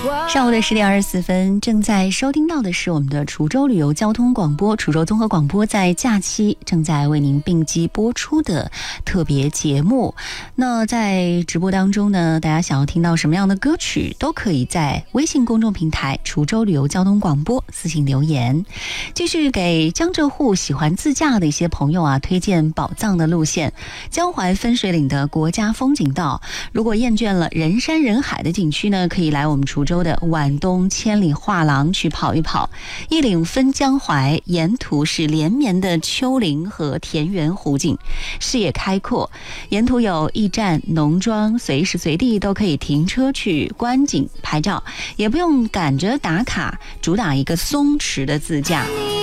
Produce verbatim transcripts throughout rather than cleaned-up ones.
上午的十点二十四分，正在收听到的是我们的滁州旅游交通广播，滁州综合广播在假期正在为您并机播出的特别节目。那在直播当中呢，大家想要听到什么样的歌曲，都可以在微信公众平台滁州旅游交通广播私信留言。继续给江浙沪喜欢自驾的一些朋友啊，推荐宝藏的路线，江淮分水岭的国家风景道。如果厌倦了人山人海的景区呢，可以来我们滁州的皖东千里画廊去跑一跑。一岭分江淮，沿途是连绵的丘陵和田园湖景，视野开阔。沿途有驿站、农庄，随时随地都可以停车去观景拍照，也不用赶着打卡，主打一个松弛的自驾。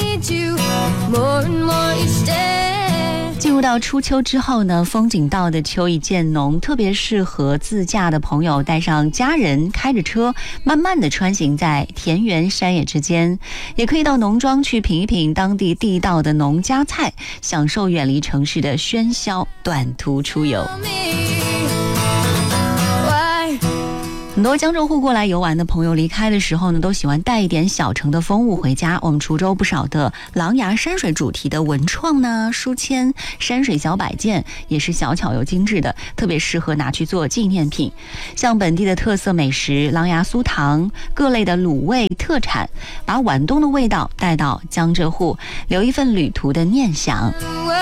进入到初秋之后呢，风景道的秋意渐浓，特别适合自驾的朋友带上家人，开着车慢慢的穿行在田园山野之间，也可以到农庄去品一品当地地道的农家菜，享受远离城市的喧嚣，短途出游。很多江浙沪过来游玩的朋友离开的时候呢，都喜欢带一点小城的风物回家。我们滁州不少的琅琊山水主题的文创呢、书签、山水小摆件，也是小巧又精致的，特别适合拿去做纪念品。像本地的特色美食琅琊酥糖、各类的卤味特产，把皖东的味道带到江浙沪，留一份旅途的念想。